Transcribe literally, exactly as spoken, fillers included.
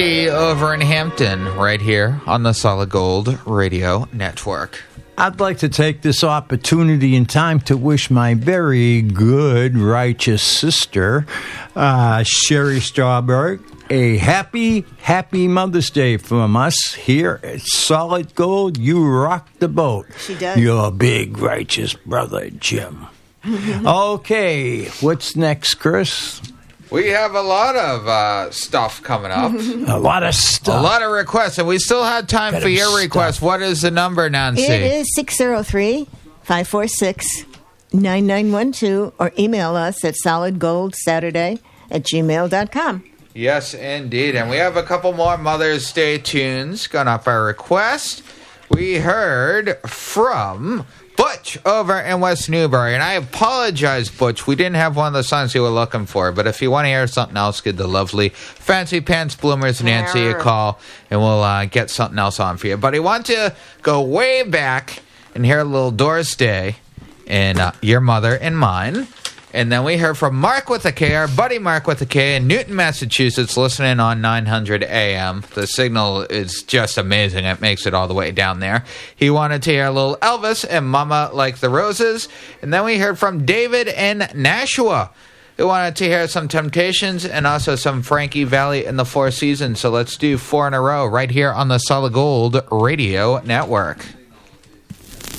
Andy over in Hampton, right here on the Solid Gold Radio Network. I'd like to take this opportunity in time to wish my very good, righteous sister, uh, Sherry Strawberry, a happy, happy Mother's Day from us here at Solid Gold. You rock the boat. She does. Your big, righteous brother, Jim. Okay, what's next, Chris? We have a lot of uh, stuff coming up. A lot of stuff. A lot of requests, and we still have time Got for your stuff. request. What is the number, Nancy? It is six oh three, five four six, nine nine one two, or email us at solidgoldsaturday at gmail dot com. Yes, indeed. And we have a couple more Mother's Day tunes going up our request. We heard from Butch over in West Newbury. And I apologize, Butch. We didn't have one of the songs you were looking for. But if you want to hear something else, give the lovely Fancy Pants Bloomers Nancy a call, and we'll uh, get something else on for you. But I want to go way back and hear a little Doris Day and uh, Your Mother and Mine. And then we heard from Mark with a K, our buddy Mark with a K in Newton, Massachusetts, listening on nine hundred A M. The signal is just amazing. It makes it all the way down there. He wanted to hear a little Elvis and Mama Like the Roses. And then we heard from David in Nashua, who wanted to hear some Temptations and also some Frankie Valli and the Four Seasons. So let's do four in a row right here on the Solid Gold Radio Network.